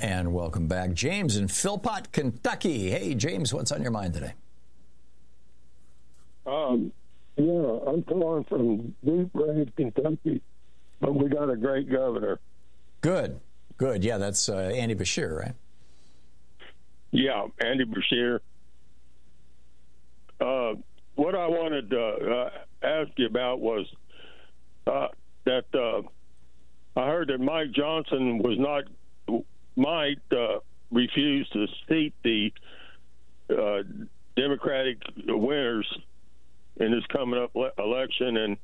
And welcome back. James in Philpott, Kentucky. Hey, James, what's on your mind today? Yeah, I'm calling from Deep Red, Kentucky, but we got a great governor. Good. Yeah, that's Andy Beshear, right? Yeah, Andy Beshear. What I wanted to ask you about was that I heard that Mike Johnson might refuse to seat the Democratic winners in this coming up election, and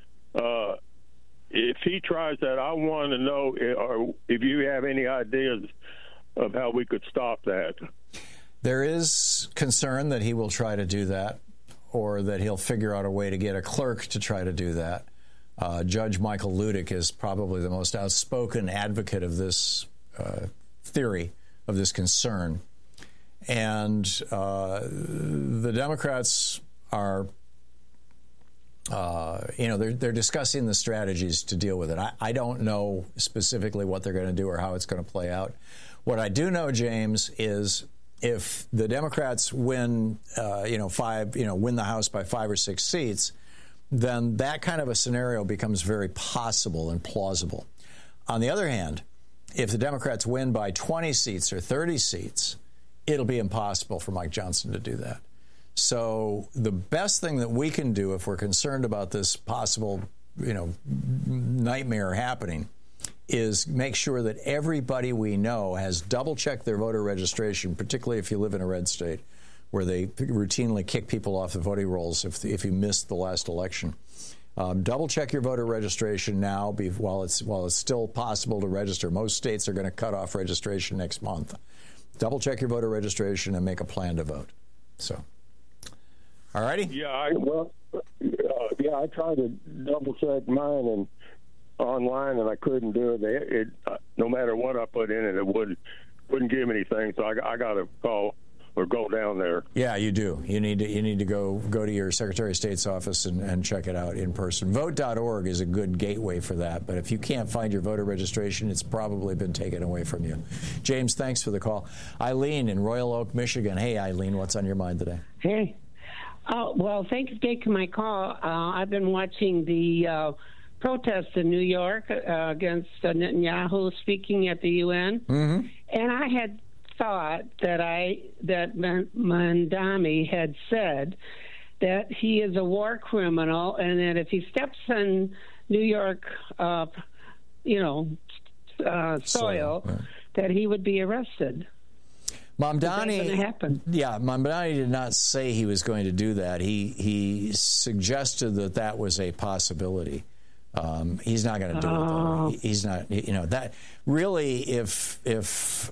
if he tries that, I want to know if you have any ideas of how we could stop that. There is concern that he will try to do that, or that he'll figure out a way to get a clerk to try to do that. Judge Michael Ludick is probably the most outspoken advocate of this theory, of this concern. And the Democrats are, they're discussing the strategies to deal with it. I don't know specifically what they're going to do or how it's going to play out. What I do know, James, is if the Democrats win, win the House by 5 or 6 seats, then that kind of a scenario becomes very possible and plausible. On the other hand, if the Democrats win by 20 seats or 30 seats, it'll be impossible for Mike Johnson to do that. So the best thing that we can do if we're concerned about this possible, nightmare happening is make sure that everybody we know has double-checked their voter registration, particularly if you live in a red state, where they routinely kick people off the voting rolls if you missed the last election. Double-check your voter registration now while it's still possible to register. Most states are going to cut off registration next month. Double-check your voter registration and make a plan to vote. So, all righty? Yeah, I tried to double-check mine and online, and I couldn't do it. No matter what I put in it, it wouldn't give me anything. So I got to call or go down there. Yeah, you do. You need to go to your Secretary of State's office and check it out in person. Vote.org is a good gateway for that. But if you can't find your voter registration, it's probably been taken away from you. James, thanks for the call. Eileen in Royal Oak, Michigan. Hey, Eileen, what's on your mind today? Hey. Well, thanks for taking my call. I've been watching the protests in New York against Netanyahu speaking at the UN, and I had thought that Mamdani had said that he is a war criminal, and that if he steps on New York, soil, that he would be arrested. Mamdani did not say he was going to do that. He suggested that was a possibility. He's not going to do it, though. He's not, that really, if he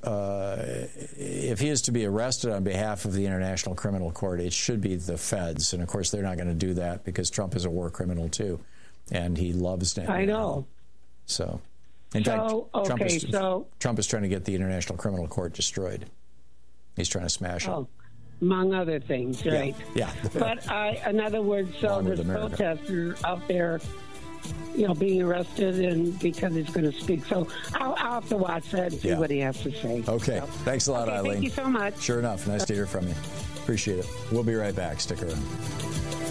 is to be arrested on behalf of the International Criminal Court, it should be the feds. And of course, they're not going to do that because Trump is a war criminal too. And he loves Netanyahu. I know. So, in fact, Trump is trying to get the International Criminal Court destroyed. He's trying to smash it. Among other things, right? Yeah. But in other words, so there's protesters out there, being arrested, and because he's going to speak. So I'll have to watch that and see what he has to say. Okay. Thanks a lot, Eileen. Thank you so much. Sure enough. Nice to hear from you. Appreciate it. We'll be right back. Stick around.